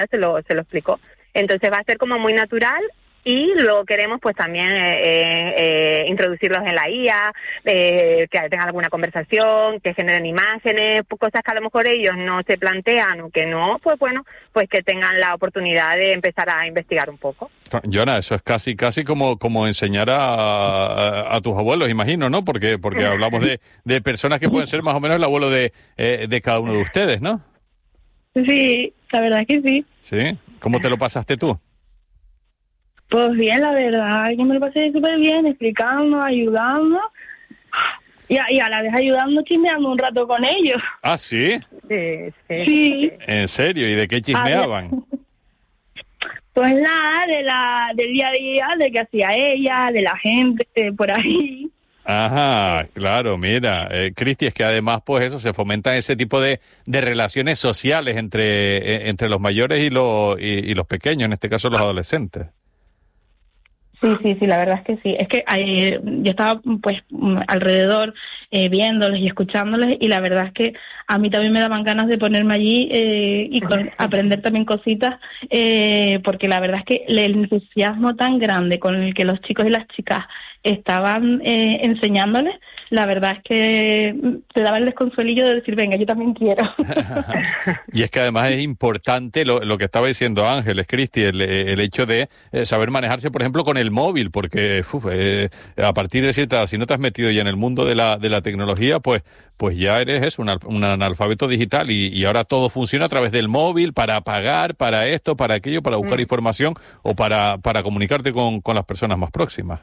se lo explicó. Entonces va a ser como muy natural. Y luego queremos pues también introducirlos en la IA, que tengan alguna conversación, que generen imágenes, cosas que a lo mejor ellos no se plantean o que no, pues bueno, pues que tengan la oportunidad de empezar a investigar un poco. Joana, eso es casi como enseñar a tus abuelos, imagino, ¿no? Porque hablamos de personas que pueden ser más o menos el abuelo de cada uno de ustedes, ¿no? Sí, la verdad que sí. ¿Sí? ¿Cómo te lo pasaste tú? Pues bien, la verdad, que me lo pasé súper bien, explicando, ayudando, y a la vez ayudando, chismeando un rato con ellos. ¿Ah, sí? Sí. ¿En serio? ¿Y de qué chismeaban? Pues nada, del día a día, de qué hacía ella, de la gente, por ahí. Ajá, claro, mira, Cristi, es que además pues eso, se fomenta ese tipo de relaciones sociales entre los mayores y los pequeños, en este caso los adolescentes. Sí, la verdad es que sí. Es que yo estaba pues alrededor viéndoles y escuchándoles, y la verdad es que a mí también me daban ganas de ponerme allí y aprender también cositas, porque la verdad es que el entusiasmo tan grande con el que los chicos y las chicas estaban enseñándoles, la verdad es que te daba el desconsuelillo de decir, venga, yo también quiero. Y es que además es importante lo que estaba diciendo Ángeles, Cristi, el hecho de saber manejarse, por ejemplo, con el móvil, porque a partir de cierta edad, si no te has metido ya en el mundo de la tecnología, pues ya eres un analfabeto digital, y ahora todo funciona a través del móvil, para pagar, para esto, para aquello, para buscar información o para comunicarte con las personas más próximas.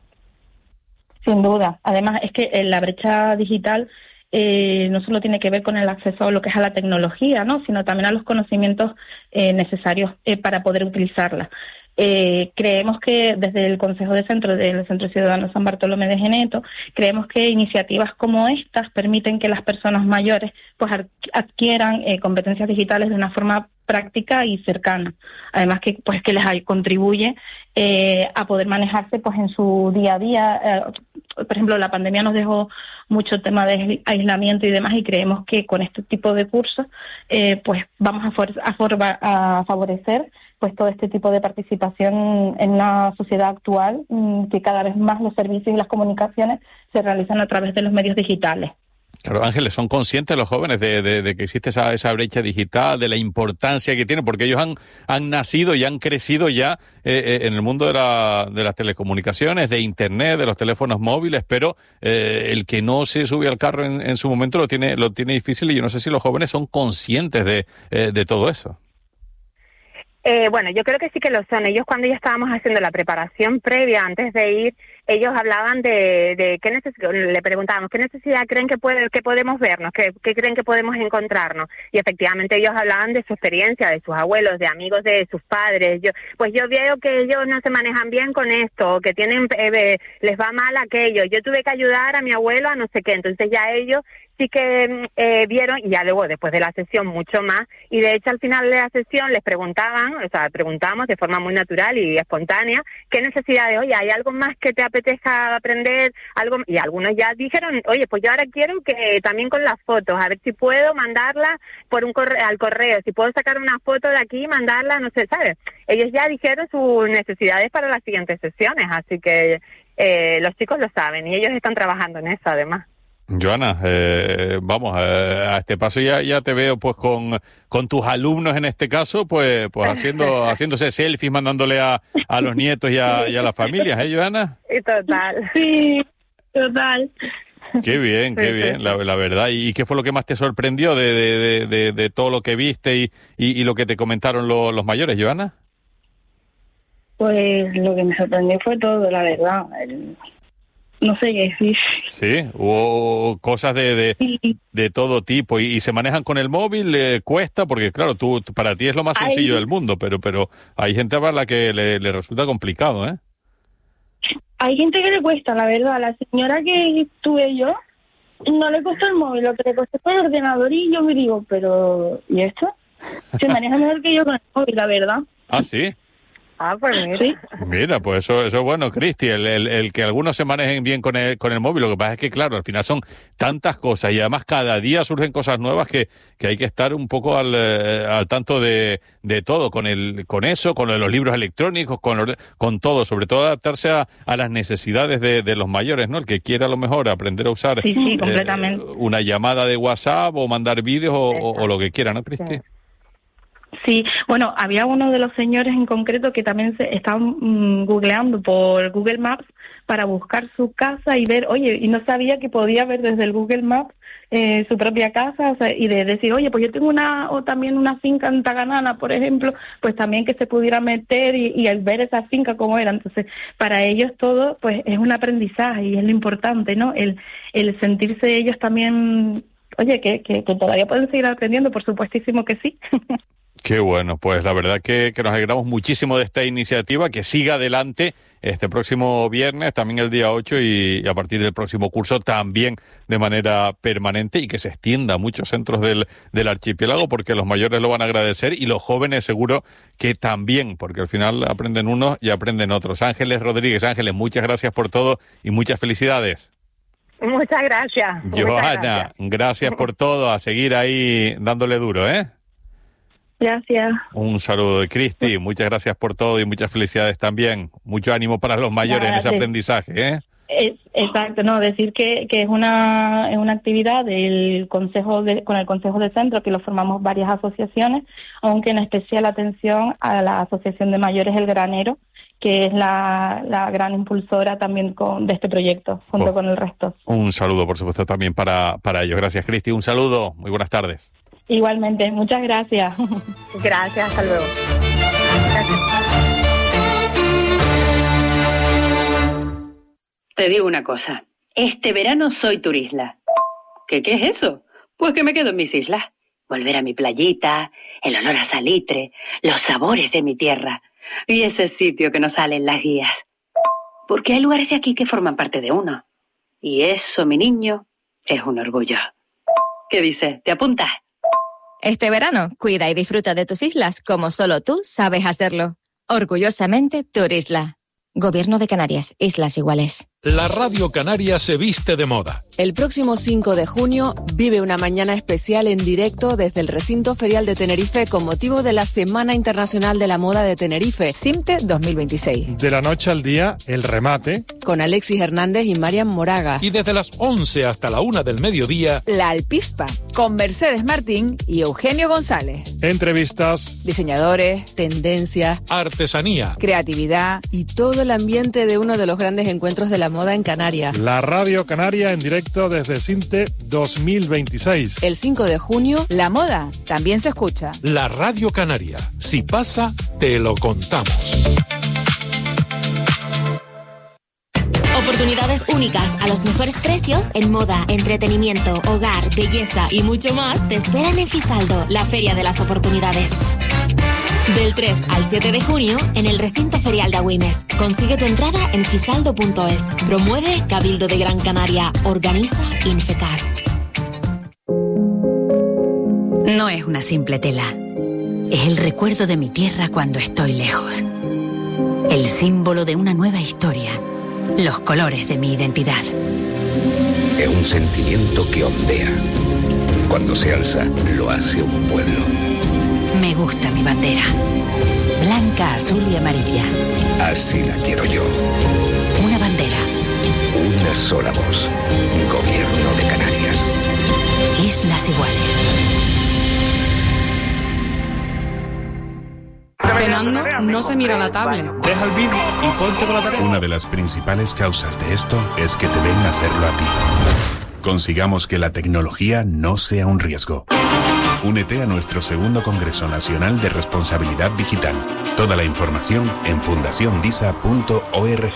Sin duda. Además, es que la brecha digital no solo tiene que ver con el acceso a lo que es a la tecnología, ¿no?, sino también a los conocimientos necesarios para poder utilizarla. Creemos que desde el Consejo del Centro Ciudadano San Bartolomé de Geneto, creemos que iniciativas como estas permiten que las personas mayores pues adquieran competencias digitales de una forma práctica y cercana. Además que les contribuye a poder manejarse pues en su día a día. Por ejemplo, la pandemia nos dejó mucho tema de aislamiento y demás, y creemos que con este tipo de cursos pues vamos a favorecer pues todo este tipo de participación en una sociedad actual, que cada vez más los servicios y las comunicaciones se realizan a través de los medios digitales. Claro, Ángeles, ¿son conscientes los jóvenes de que existe esa brecha digital, de la importancia que tiene? Porque ellos han nacido y han crecido ya en el mundo de las telecomunicaciones, de Internet, de los teléfonos móviles, pero el que no se sube al carro en su momento lo tiene difícil, y yo no sé si los jóvenes son conscientes de todo eso. Bueno, yo creo que sí que lo son. Ellos, cuando ya estábamos haciendo la preparación previa, antes de ir, ellos hablaban de qué necesidad, le preguntábamos qué necesidad creen que podemos vernos, qué creen que podemos encontrarnos, y efectivamente ellos hablaban de su experiencia, de sus abuelos, de amigos de sus padres. Yo veo que ellos no se manejan bien con esto, que tienen les va mal aquello. Yo tuve que ayudar a mi abuelo a no sé qué. Entonces ya ellos sí que vieron, y ya luego después de la sesión mucho más, y de hecho al final de la sesión les preguntamos de forma muy natural y espontánea qué necesidades, oye, ¿hay algo más que te apetezca aprender? Algo, y algunos ya dijeron, oye, pues yo ahora quiero que también con las fotos, a ver si puedo mandarla por al correo, si puedo sacar una foto de aquí y mandarla, no sé, ¿sabes? Ellos ya dijeron sus necesidades para las siguientes sesiones, así que los chicos lo saben y ellos están trabajando en eso además. Joana, vamos, a este paso ya te veo pues con tus alumnos, en este caso, pues haciéndose selfies, mandándole a los nietos y a la familia, Joana? Total. Sí, total. Qué bien, la verdad. ¿Y qué fue lo que más te sorprendió de todo lo que viste y lo que te comentaron los mayores, Joana? Pues lo que me sorprendió fue todo, la verdad. No sé qué decir. Sí, hubo cosas de todo tipo, y se manejan con el móvil, cuesta, porque claro, para ti es lo más sencillo del mundo, pero hay gente para la que le resulta complicado, ¿eh? Hay gente que le cuesta, la verdad. La señora que tuve yo no le costó el móvil, lo que le costó fue el ordenador, y yo me digo, pero ¿y esto? Se maneja mejor que yo con el móvil, la verdad. ¿Ah, sí? Pues mira. Sí. Mira, pues eso es bueno, Cristi, el que algunos se manejen bien con el móvil. Lo que pasa es que, claro, al final son tantas cosas y además cada día surgen cosas nuevas que hay que estar un poco al tanto de todo, con eso, con los libros electrónicos, con todo, sobre todo adaptarse a las necesidades de los mayores, ¿no? El que quiera a lo mejor aprender a usar Sí, completamente. una llamada de WhatsApp o mandar vídeos o lo que quiera, ¿no, Cristi? Sí, bueno, había uno de los señores en concreto que también se estaban googleando por Google Maps para buscar su casa y ver, oye, y no sabía que podía ver desde el Google Maps su propia casa, o sea, y de decir, oye, pues yo tengo también una finca en Taganana, por ejemplo, pues también que se pudiera meter y al ver esa finca cómo era. Entonces, para ellos todo, pues es un aprendizaje y es lo importante, ¿no? El sentirse ellos también, oye, que todavía pueden seguir aprendiendo, por supuestísimo que sí. Qué bueno, pues la verdad que nos alegramos muchísimo de esta iniciativa, que siga adelante este próximo viernes, también el día 8 y a partir del próximo curso también de manera permanente y que se extienda a muchos centros del archipiélago porque los mayores lo van a agradecer y los jóvenes seguro que también, porque al final aprenden unos y aprenden otros. Ángeles Rodríguez, Ángeles, muchas gracias por todo y muchas felicidades. Muchas gracias. Johanna, gracias por todo, a seguir ahí dándole duro, ¿eh? Gracias. Un saludo de Cristi, muchas gracias por todo y muchas felicidades también. Mucho ánimo para los mayores en ese aprendizaje, ¿eh? Exacto, no, decir que es una actividad del con el Consejo de Centro, que lo formamos varias asociaciones, aunque en especial atención a la Asociación de Mayores El Granero, que es la gran impulsora también de este proyecto, junto con el resto. Un saludo, por supuesto, también para ellos. Gracias, Cristi. Un saludo. Muy buenas tardes. Igualmente. Muchas gracias. Gracias. Hasta luego. Gracias. Te digo una cosa. Este verano soy turisla. ¿Qué es eso? Pues que me quedo en mis islas. Volver a mi playita, el olor a salitre, los sabores de mi tierra y ese sitio que nos sale en las guías. Porque hay lugares de aquí que forman parte de uno. Y eso, mi niño, es un orgullo. ¿Qué dices? ¿Te apuntas? Este verano, cuida y disfruta de tus islas como solo tú sabes hacerlo. Orgullosamente, Turisla. Gobierno de Canarias, Islas Iguales. La Radio Canaria se viste de moda. El próximo 5 de junio vive una mañana especial en directo desde el Recinto Ferial de Tenerife con motivo de la Semana Internacional de la Moda de Tenerife, CIMTE 2026. De la noche al día, el remate. Con Alexis Hernández y Marian Moraga. Y desde las 11 hasta la 1 del mediodía, La Alpispa, con Mercedes Martín y Eugenio González. Entrevistas. Diseñadores, tendencias, artesanía, creatividad y todo el ambiente de uno de los grandes encuentros de la moda en Canarias. La Radio Canaria en directo desde CIMTE 2026. El 5 de junio, la moda también se escucha. La Radio Canaria. Si pasa, te lo contamos. Oportunidades únicas a los mejores precios en moda, entretenimiento, hogar, belleza y mucho más te esperan en Fisaldo, la feria de las oportunidades. Del 3 al 7 de junio en el Recinto Ferial de Agüimes. Consigue tu entrada en fisaldo.es. Promueve Cabildo de Gran Canaria. Organiza Infecar. No es una simple tela. Es el recuerdo de mi tierra cuando estoy lejos. El símbolo de una nueva historia. Los colores de mi identidad. Es un sentimiento que ondea. Cuando se alza, lo hace un pueblo. Me gusta mi bandera. Blanca, azul y amarilla. Así la quiero yo. Una bandera. Una sola voz. Gobierno de Canarias. Islas Iguales. Cenando, no se mira la tablet. Deja el vídeo y ponte con la tarea. Una de las principales causas de esto es que te ven hacerlo a ti. Consigamos que la tecnología no sea un riesgo. Únete a nuestro segundo Congreso Nacional de Responsabilidad Digital. Toda la información en fundaciondisa.org.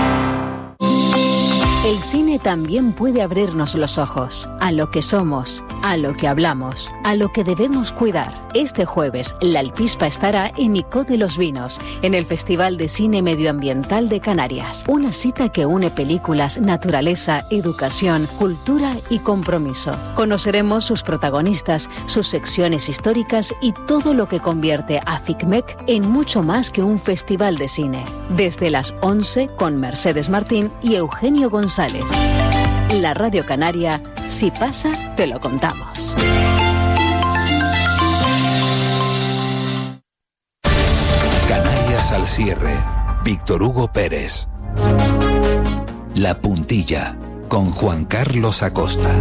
El cine también puede abrirnos los ojos a lo que somos, a lo que hablamos, a lo que debemos cuidar. Este jueves, La Alpispa estará en Icó de los Vinos, en el Festival de Cine Medioambiental de Canarias. Una cita que une películas, naturaleza, educación, cultura y compromiso. Conoceremos sus protagonistas, sus secciones históricas y todo lo que convierte a FICMEC en mucho más que un festival de cine. Desde las 11 con Mercedes Martín y Eugenio González. La Radio Canaria, si pasa, te lo contamos. Canarias al cierre. Víctor Hugo Pérez. La Puntilla, con Juan Carlos Acosta.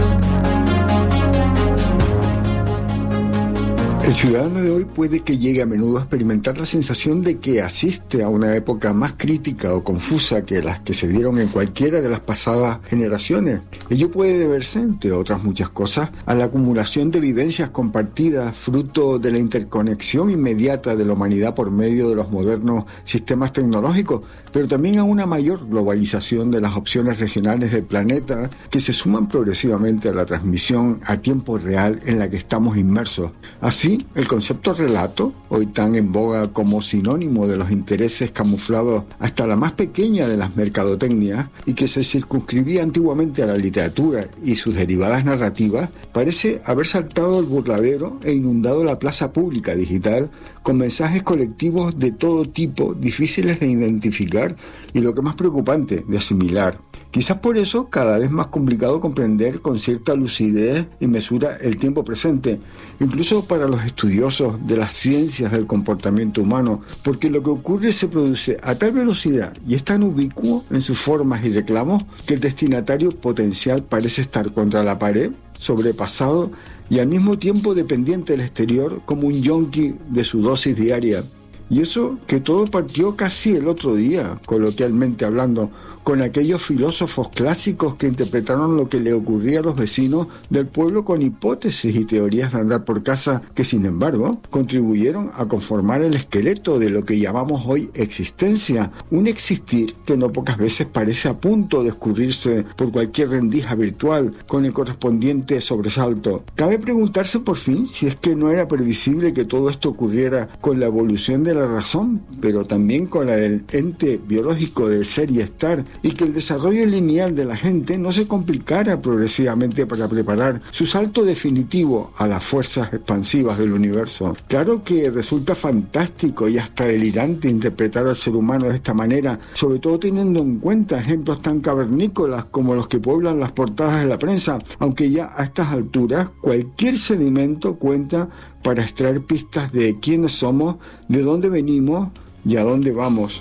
El ciudadano de hoy puede que llegue a menudo a experimentar la sensación de que asiste a una época más crítica o confusa que las que se dieron en cualquiera de las pasadas generaciones. Ello puede deberse, entre otras muchas cosas, a la acumulación de vivencias compartidas, fruto de la interconexión inmediata de la humanidad por medio de los modernos sistemas tecnológicos, pero también a una mayor globalización de las opciones regionales del planeta que se suman progresivamente a la transmisión a tiempo real en la que estamos inmersos. Así, el concepto relato, hoy tan en boga como sinónimo de los intereses camuflados hasta la más pequeña de las mercadotecnias y que se circunscribía antiguamente a la literatura y sus derivadas narrativas, parece haber saltado el burladero e inundado la plaza pública digital con mensajes colectivos de todo tipo, difíciles de identificar y, lo que más preocupante, de asimilar. Quizás por eso cada vez más complicado comprender con cierta lucidez y mesura el tiempo presente, incluso para los estudiosos de las ciencias del comportamiento humano, porque lo que ocurre se produce a tal velocidad y es tan ubicuo en sus formas y reclamos que el destinatario potencial parece estar contra la pared, sobrepasado y al mismo tiempo dependiente del exterior como un yonki de su dosis diaria. Y eso que todo partió casi el otro día, coloquialmente hablando, con aquellos filósofos clásicos que interpretaron lo que le ocurría a los vecinos del pueblo con hipótesis y teorías de andar por casa que, sin embargo, contribuyeron a conformar el esqueleto de lo que llamamos hoy existencia, un existir que no pocas veces parece a punto de escurrirse por cualquier rendija virtual con el correspondiente sobresalto. Cabe preguntarse por fin si es que no era previsible que todo esto ocurriera con la evolución de la razón, pero también con la del ente biológico del ser y estar, y que el desarrollo lineal de la gente no se complicara progresivamente para preparar su salto definitivo a las fuerzas expansivas del universo. Claro que resulta fantástico y hasta delirante interpretar al ser humano de esta manera, sobre todo teniendo en cuenta ejemplos tan cavernícolas como los que pueblan las portadas de la prensa, aunque ya a estas alturas cualquier sedimento cuenta para extraer pistas de quiénes somos, de dónde venimos y a dónde vamos.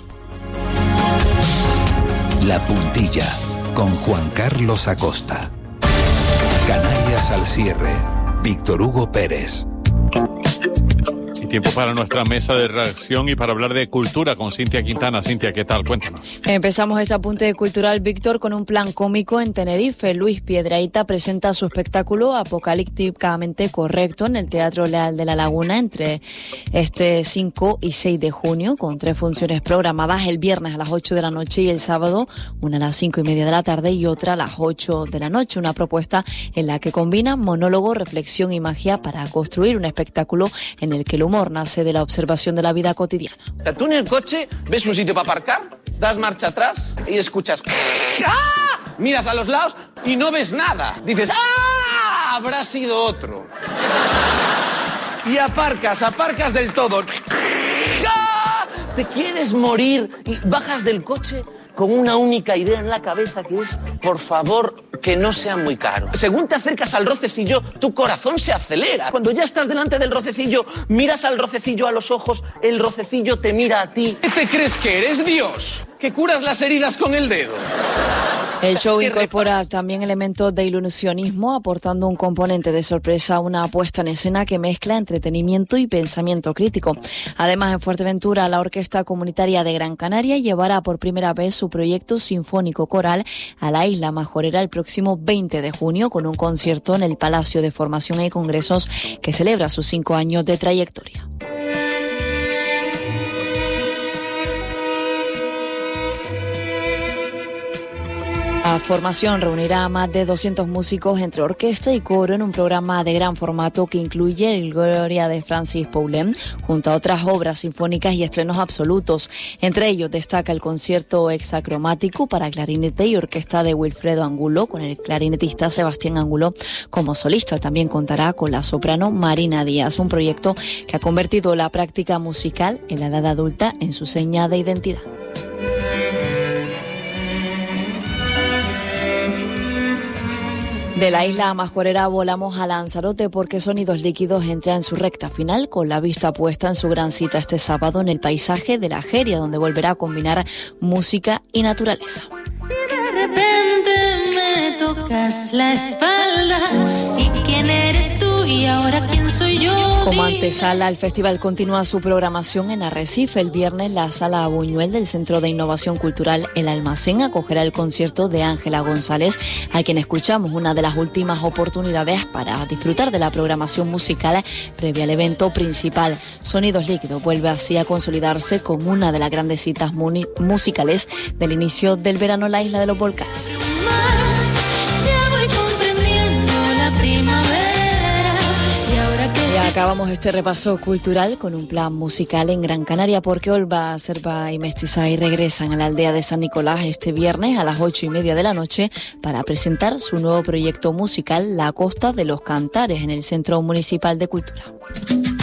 La Puntilla, con Juan Carlos Acosta. Canarias al cierre. Víctor Hugo Pérez. Y tiempo para nuestra mesa de reacción y para hablar de cultura con Cintia Quintana. Cintia, ¿qué tal? Cuéntanos. Empezamos este apunte cultural, Víctor, con un plan cómico en Tenerife. Luis Piedrahita presenta su espectáculo Apocalípticamente Correcto en el Teatro Leal de la Laguna entre este 5 y 6 de junio, con 3 funciones programadas: el viernes a las 8 de la noche y el sábado, una a las 5:30 de la tarde y otra a las 8 de la noche. Una propuesta en la que combina monólogo, reflexión y magia para construir un espectáculo en el que el humor nace de la observación de la vida cotidiana. Tú en el coche ves un sitio para aparcar, das marcha atrás y escuchas ¡ah! Miras a los lados y no ves nada. Dices ¡ah! Habrá sido otro. Y aparcas del todo. ¡Ah! Te quieres morir y bajas del coche con una única idea en la cabeza, que es, por favor, que no sea muy caro. Según te acercas al rocecillo, tu corazón se acelera. Cuando ya estás delante del rocecillo, miras al rocecillo a los ojos, el rocecillo te mira a ti. ¿Qué te crees que eres, Dios? ¿Que curas las heridas con el dedo? El show incorpora también elementos de ilusionismo, aportando un componente de sorpresa a una puesta en escena que mezcla entretenimiento y pensamiento crítico. Además, en Fuerteventura, la Orquesta Comunitaria de Gran Canaria llevará por primera vez su proyecto sinfónico coral a la Isla Majorera el próximo 20 de junio, con un concierto en el Palacio de Formación y Congresos que celebra sus 5 años de trayectoria. La formación reunirá a más de 200 músicos entre orquesta y coro en un programa de gran formato que incluye el Gloria de Francis Poulenc, junto a otras obras sinfónicas y estrenos absolutos. Entre ellos destaca el concierto hexacromático para clarinete y orquesta de Wilfredo Angulo, con el clarinetista Sebastián Angulo como solista. También contará con la soprano Marina Díaz, un proyecto que ha convertido la práctica musical en la edad adulta en su seña de identidad. De la isla majorera volamos a Lanzarote porque Sonidos Líquidos entra en su recta final con la vista puesta en su gran cita este sábado en el paisaje de la Jeria, donde volverá a combinar música y naturaleza. De repente me tocas la espalda y quién eres tú y ahora quién soy yo. Como antesala, el festival continúa su programación en Arrecife. El viernes, la Sala Buñuel del Centro de Innovación Cultural El Almacén acogerá el concierto de Ángela González, a quien escuchamos, una de las últimas oportunidades para disfrutar de la programación musical previa al evento principal. Sonidos Líquidos vuelve así a consolidarse como una de las grandes citas musicales del inicio del verano en la isla de los volcanes. Ya voy comprendiendo la primavera. Y acabamos este repaso cultural con un plan musical en Gran Canaria, porque Olva, Serpa y Mestizay regresan a la aldea de San Nicolás este viernes a las 8:30 de la noche para presentar su nuevo proyecto musical La Costa de los Cantares en el Centro Municipal de Cultura.